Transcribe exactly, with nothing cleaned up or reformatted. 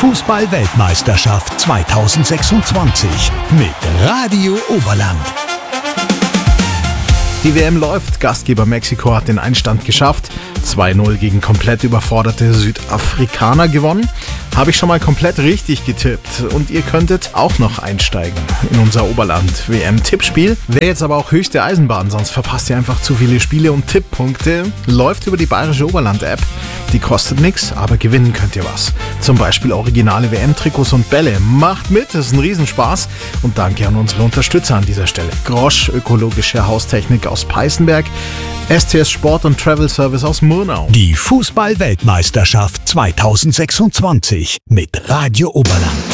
Fußball-Weltmeisterschaft zweitausendsechsundzwanzig mit Radio Oberland. Die W M läuft. Gastgeber Mexiko hat den Einstand geschafft. zwei null gegen komplett überforderte Südafrikaner gewonnen. Habe ich schon mal komplett richtig getippt. Und ihr könntet auch noch einsteigen in unser Oberland-W M-Tippspiel. Wäre jetzt aber auch höchste Eisenbahn, sonst verpasst ihr einfach zu viele Spiele und Tipppunkte. Läuft über die Bayerische Oberland-App. Die kostet nichts, aber gewinnen könnt ihr was. Zum Beispiel originale W M-Trikots und Bälle. Macht mit, das ist ein Riesenspaß. Und danke an unsere Unterstützer an dieser Stelle. Grosch, ökologische Haustechnik aus Peißenberg, S T S Sport und Travel Service aus Murnau. Die Fußball-Weltmeisterschaft zweitausendsechsundzwanzig mit Radio Oberland.